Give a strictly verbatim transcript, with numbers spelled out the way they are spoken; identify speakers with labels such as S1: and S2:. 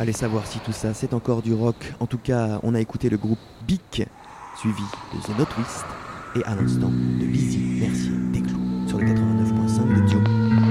S1: Allez savoir si tout ça c'est encore du rock. En tout cas, on a écouté le groupe Bic, suivi de The No Twist et à l'instant de Lizzy.